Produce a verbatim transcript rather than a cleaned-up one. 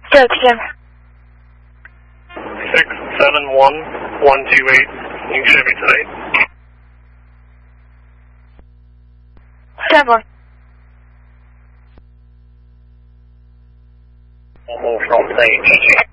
Go, T M. six seven one one two eight. You can show me tonight. Stand by. Almost on stage.